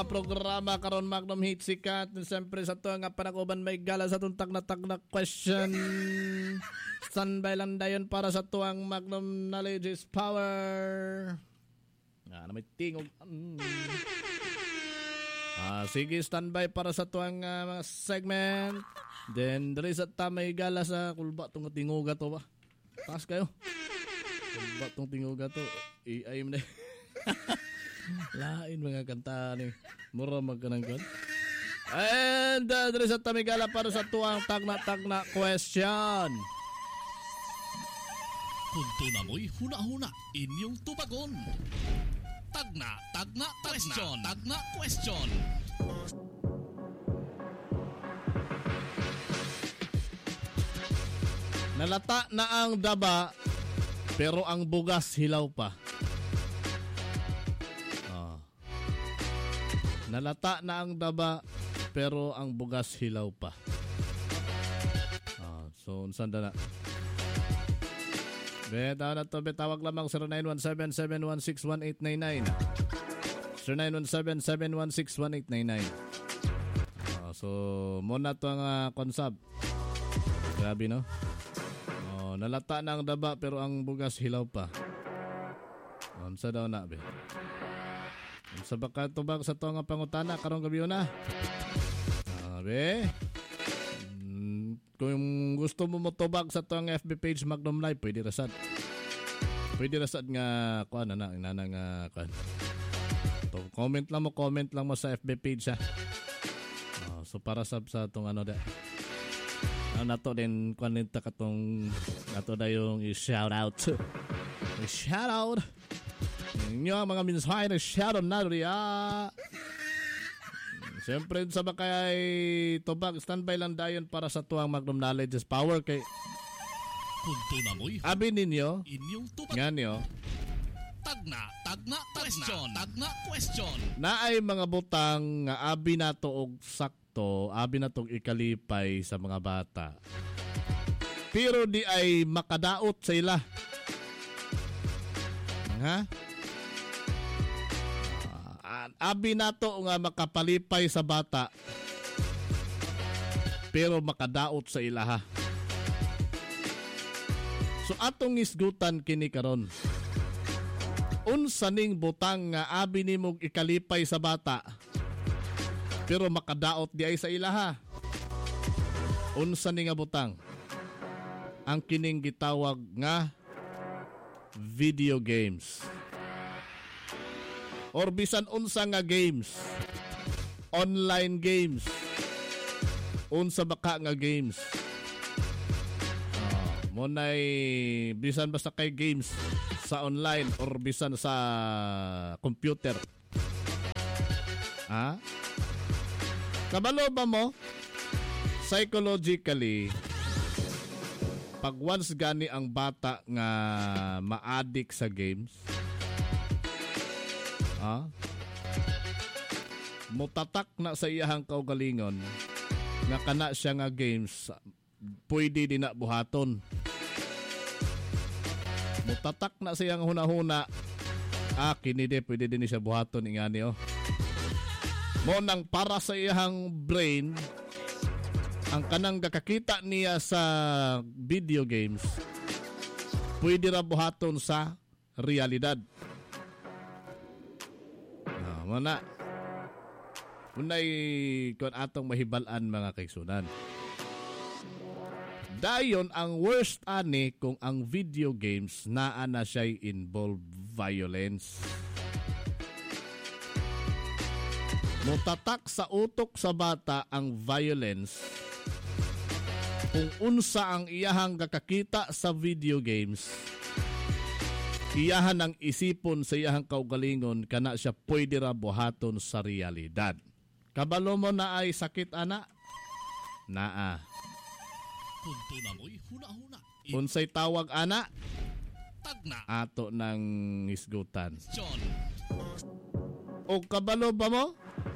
programa karon Magnum Hit sikat siyempre sa to nga panakuban may gala sa tuntag na question. Standby lang dayon para sa tuang Magnum Knowledge is Power. Na may tingog. Sige, standby para sa tuang segment. Then dali sa tamay gala sa kulba tong tinguga to ba. Taas kayo. Kulba tong tinguga to. I-aim na. Lain mga kanta ni mura magkanang kon. And dali sa tamigala para sa tuang tagna question. Kunto na mo'y huna-huna inyong tubagon. Tagna question. Tagna question. Nalata na ang daba pero ang bugas hilaw pa. Nalata na ang daba pero ang bugas hilaw pa. So unsanda na. Beta na to, betawag lamang 0917-716-1899. 0917-716-1899. So muna to ang konsab. Grabe no? Nalata na ang daba pero ang bugas hilaw pa. Unsa daw na be? Sa baka tubag sa to nga pangutana karong gabi na. Kung gusto mo motubag sa to nga FB page Magnum Live, pwede rasad. Pwede rasad nga kuan na inana nga kuan. To comment lang mo sa FB page ha. So para sa tong ano da. Nato din kuan nita katong nato da yung i-shout out. I-shout out. Inyo mga mensahe na shoutout na riya. Siyempre sa bakay tubag standby lang dayon para sa tuang Magnum Knowledge is Power kay kunto na mo'y abi ninyo inyong tubag. Nga nyo Tagna question. Tagna question. Na ay mga butang nga abi nato og sakto, abi natong ikalipay sa mga bata. Pero di ay makadaot sa ila. Ha? Abi nato nga makapalipay sa bata pero makadaot sa ilaha. So atong isgutan kini karon. Unsa ning butang nga abi nimog ikalipay sa bata pero makadaot di ay sa ilaha? Unsa ning nga butang? Ang kining gitawag nga video games. Or bisan unsa nga games, online games, unsa baka nga games. Monay bisan basta kay games sa online or bisan sa computer. Kabalo ba mo? Psychologically, pag once gani ang bata nga ma-addict sa games, mutatak na sa iyahang kaugalingon nga kana siya nga games pwede din na buhaton. Mutatak na sa iyang hunahuna kini de pwede din siya buhaton ingani mo nang para sa iyahang brain ang kanang gakakita niya sa video games pwede ra buhaton sa realidad. Mana unay kon atong mahibalan mga kaigsunan. Dayon ang worst ani kung ang video games naa na siya'y involve violence. Mutatak sa utok sa bata ang violence kung unsa ang iyahang kakakita sa video games. Iyahan ang isipon sa iyahang kaugalingon kana siya pwede ra buhaton sa realidad. Kabalo mo na ay sakit ana? Naa. Kunto na mo'y huna-huna. Unsay tawag ana? Tagna. Ato ng isgutan. John. O kabalo ba mo?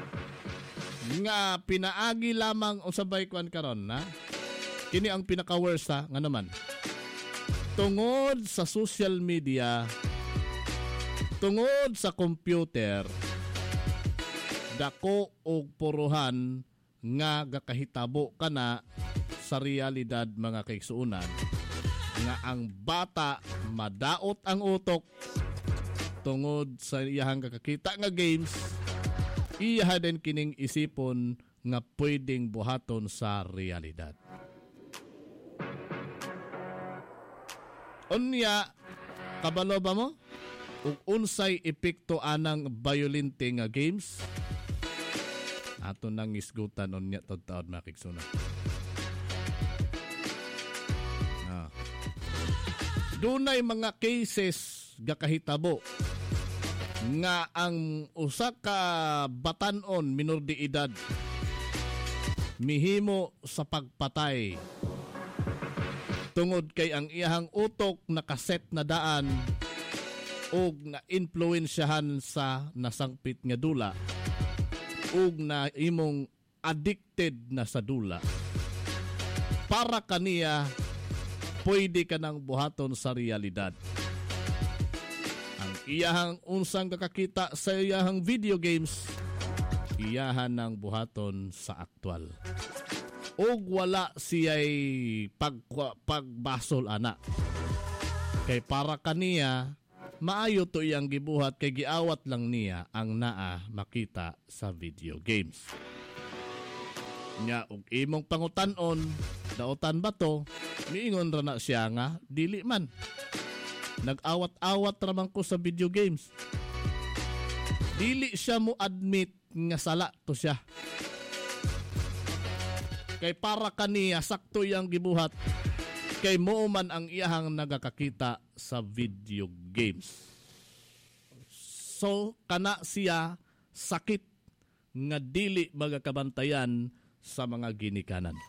Nga pinaagi lamang o sabay kuan karon na? Kini ang pinaka-worst nga naman. Tungod sa social media, tungod sa computer, dako og puruhan nga gakahitabo kana sa realidad mga kaigsuunan nga ang bata madaot ang utok tungod sa iyahang kakakita nga games, iya din kining isipon nga pwedeng buhaton sa realidad. Unya, kabalo ba mo? Ug unsay epekto anang violente nga games? Ato nang isgutan unya taud makigsunan. Dunay mga cases gakahitabo nga ang usa ka batan-on minor de edad mihimo sa pagpatay tungod kay ang iyahang utok nakaset na daan ug na-influensyahan sa nasangpit nga dula ug na imong addicted na sa dula. Para kaniya pwede ka nang buhaton sa realidad. Ang iyahang unsang kakakita sa iyahang video games, iyahan nang buhaton sa aktual. Og wala siya'y pagbasol ana. Kay para kaniya, maayo to iyang gibuhat kay giawat lang niya ang naa makita sa video games. Nya og imong pangutan-on, daotan ba to? Miingon ra na siya nga dili man. Nag-awat-awat raman ko sa video games. Dili siya mo admit nga sala to siya. Kay para kaniya sakto iyang gibuhat kay mo man ang iyahang nagakakita sa video games. So kana siya sakit nga dili magakabantayan sa mga ginikanan.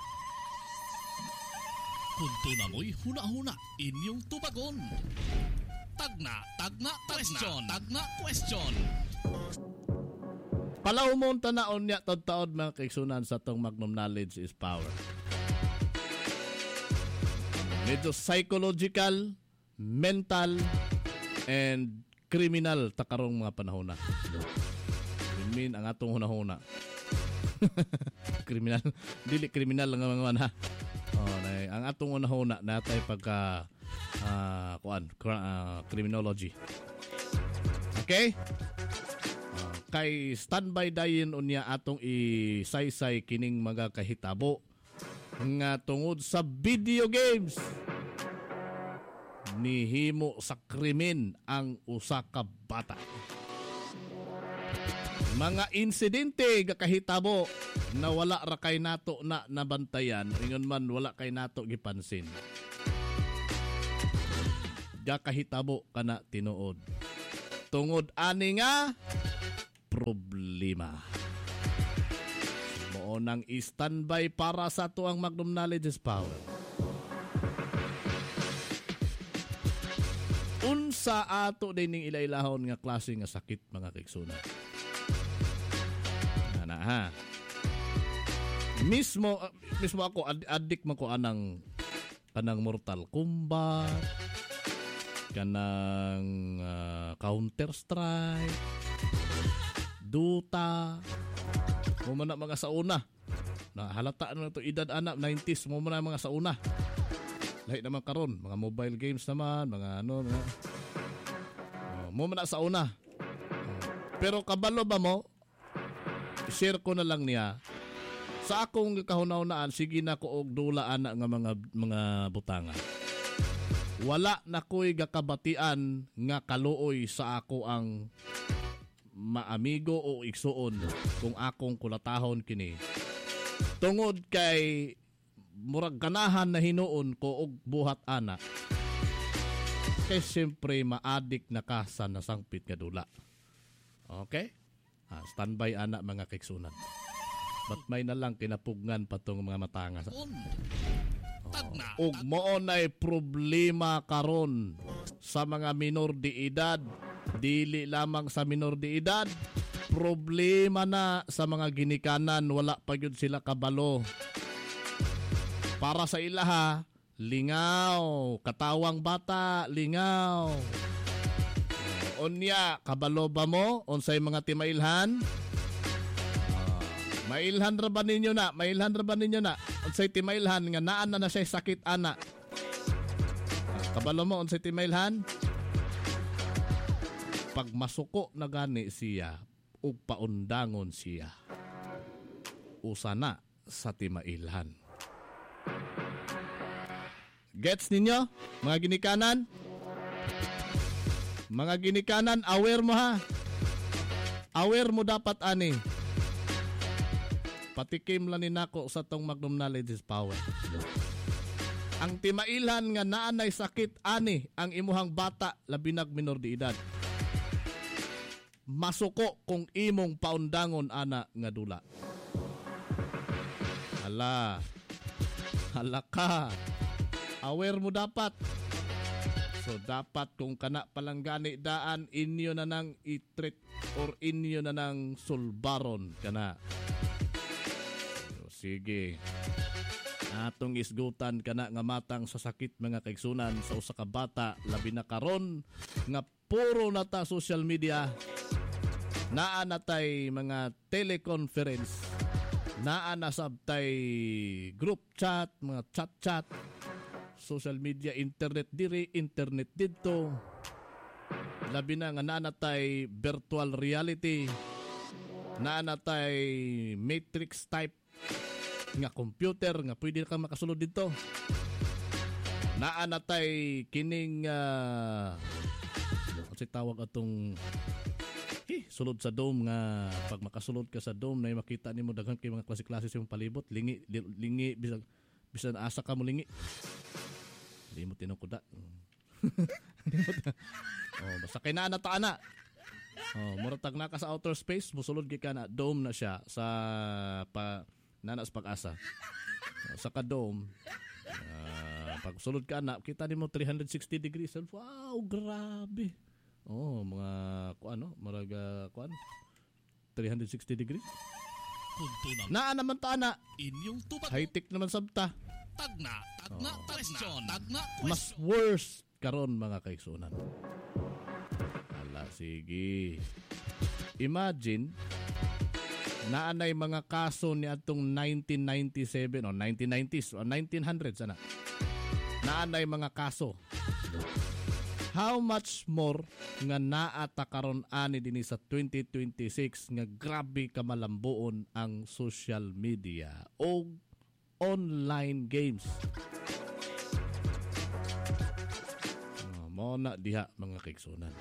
Kunto na mo'y huna-huna inyong tubagon. Tagna question. Tagna question. Palaw mo tanaon niya taod-taod mga kaigsunan sa tong Magnum Knowledge is Power. Medyo psychological, mental, and criminal takarong mga panahon na. I mean, ang atong huna-huna. Kriminal. Dili kriminal lang mga man ha. Ang atong huna-huna natay pagka criminology. Okay? Kay standby dayon unya atong isaysay kining mga kahitabo nga tungod sa video games nihimo sa krimen ang usa ka bata. Mga insidente gakahitabo na wala ra kay nato na nabantayan ingon man wala kay nato gipansin. Gakahitabo kana tinuod. Tungod ani nga problema. Mo nang standby para sa tuang Magnum Knowledge is Power. Unsa ato din ning ilailahon nga klase nga sakit mga kaigsunan. Ana ha. Mismo ako addict man ko anang Mortal Kombat, kanang Counter Strike, Dota, mo man na mga sauna. Na halata na to edad anak 90s mo man na mga sauna. Lahi naman karon, mga mobile games naman, mga ano, mo man na sauna. Pero kabalo ba mo? Share ko na lang niya. Sa akong kahunaunaan, sige na ko og dula ana nga mga butanga. Wala na ko'y gakabatian nga kaluoy sa ako ang maamigo o igsuon kung akong kulatahon kini. Tungod kay murag ganahan na hinuon ko og buhat ana. Kay siyempre maadik na ka sa nasangpit nga dula. Okay? Standby ana mga kaigsunan. But may na lang kinapugngan pa tong mga matanga. Ug mao nay problema karon sa mga minor de edad. Dili lamang sa minor de edad, problema na sa mga ginikanan, wala pa gyud sila kabalo. Para sa ilaha, lingaw, katawang bata, lingaw. Unya, kabalo ba mo unsay mga timailhan? Mailhan ra ba ninyo na? Unsay timailhan nga naa na siya sakit ana. Kabalo mo unsay timailhan? Pag masuko na gani siya ug paundangon siya. Usa na sa timailhan. Gets ninyo? Mga ginikanan? Mga ginikanan, aware mo ha. Aware mo dapat ani. Patikim lang ni nako sa tong Magnum Knowledge is Power. Ang timailhan nga naanay sakit ani ang imuhang bata labinag minor de edad. Masuko kung imong paundangon ana nga dula. Hala ka. Aware mo dapat. So dapat kung kana palang gani daan inyo na nang i-treat or inyo na nang sulbaron kana. So, sige. Atong isgutan kana nga matang sa sakit mga kaigsunan sa usa ka bata labi na karon nga puro nata social media. Naa natay mga teleconference. Naa na sabtay group chat, mga chat-chat. Social media, internet diri, internet dito. Labi na nga naanatay virtual reality. Naanatay matrix type nga computer nga pwede kang makasulod dito. Naanatay kining kasi tawag atong sulod sa dome nga pag makasulod ka sa dome na makita nimo daghan kay mga klase-klase sa palibot, lingi bisan asa ka mo lingi. Hindi mo tinukuda. Basta kay naa na ta ana. Muratag na ka sa outer space, musulod ka na dome na siya sa nanas pag-asa. Sa ka-dome, pag sulod ka na, kita nimo 360 degrees. Wow, grabe. Mga maraga 360 degrees. Naa naman ta ana. Inyong tubag. High-tech naman sabta. Tagna question. Mas worse karon mga kaigsunan. Sige. Imagine naanay mga kaso ni atong 1997 o 1990s o 1900s ana. Naanay mga kaso. How much more nga naata karon ani dinhi sa 2026 nga grabe ka malambuon ang social media o online games. Mo na diha mga kaigsunan.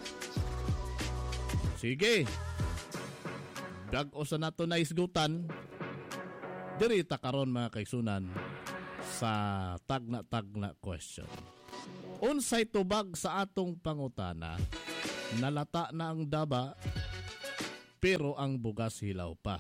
Sige. Dag-o sa nato na isgutan. Diri ta karon mga kaigsunan sa tagna question. Unsay tubag sa atong pangutana, nalata na ang daba pero ang bugas hilaw pa.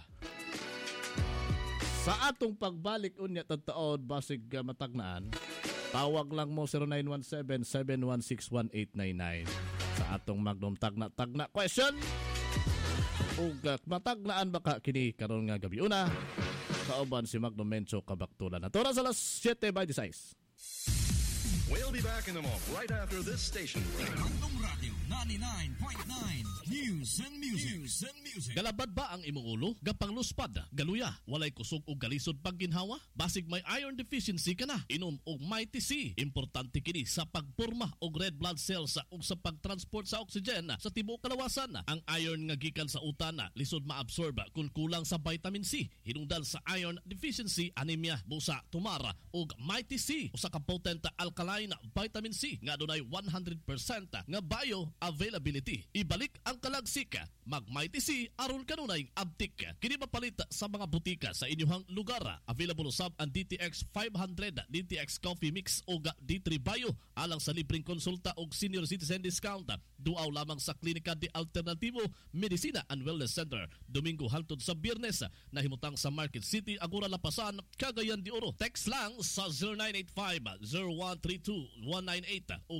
Sa atong pagbalik unya tagtaod basig matagnaan, tawag lang mo 0917-716-1899 sa atong Magnum tagna question. Ug matagnaan baka kini karon nga gabi una kauban si Magnum Mencho kabaktulan. Ato sa alas 7:26. We'll be back in a moment right after this station. Magnum Radio 99.9 News and Music. Galabad ba ang imong ulo? Gapang luspad, galuya, walay kusog o galisod pag ginhawa? Basig may iron deficiency ka na. Inom og Mighty C. Importante kini sa pagporma og red blood cells ug sa pagtransport sa oxygen sa tibuok kalawasan. Ang iron nga gikan sa utana lisod maabsorb kung kulang sa vitamin C. Hinungdan sa iron deficiency, anemia, busa, tumara ug Mighty C. Usa ka potent alkaline vitamin C nga dunay 100% nga bioavailability. Ibalik ang kalagsik, mag Mighty C aron kanunay abtik. Kini mapalit sa mga butika sa inyong lugar. Available usab ang DTX 500, DTX Coffee Mix o D3 Bio alang sa libreng konsulta og senior citizen discount. Duaw lamang sa Klinika de Alternativo Medicina and Wellness Center. Domingo hangtod sa Biyernes nahimutang sa Market City, Agora Lapasan, Cagayan de Oro. Text lang sa 0985-0132-198 o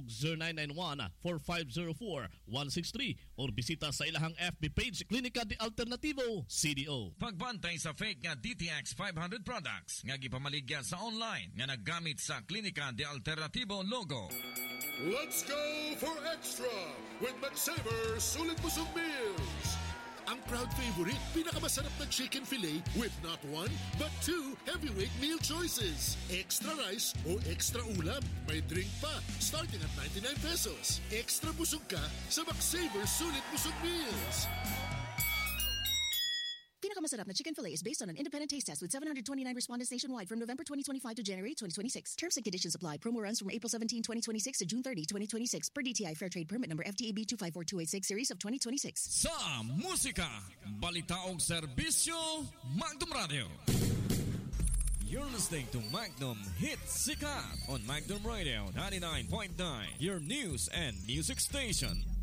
0991-4504-163 or bisita sa ilahang FB page Klinika de Alternativo CDO. Pagbantay sa fake nga DTX 500 products nga gipamaligya sa online nga naggamit sa Klinika de Alternativo logo. Let's go for extra with McSaver Sulit Busog Meals. ang proud favorite, pinakamasarap na chicken fillet with not one, but 2 heavyweight meal choices. Extra rice o extra ulam. May drink pa, starting at 99 pesos. Extra busog ka sa McSaver Sulit Busog Meals. Pinakamasarap na chicken fillet is based on an independent taste test with 729 respondents nationwide from November 2025 to January 2026. Terms and conditions apply. Promo runs from April 17, 2026 to June 30, 2026 per DTI Fair Trade Permit number FTAB 254286 series of 2026. Sa musika, balita o serbisyo, Magnum Radio. You're listening to Magnum Hit Sikat on Magnum Radio 99.9, your news and music station.